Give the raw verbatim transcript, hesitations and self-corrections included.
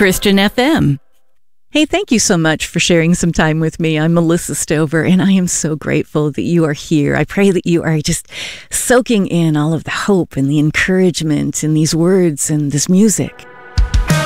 Christian F M. Hey, thank you so much for sharing some time with me. I'm Melissa Stover, and I am so grateful that you are here. I pray that you are just soaking in all of the hope and the encouragement in these words and this music.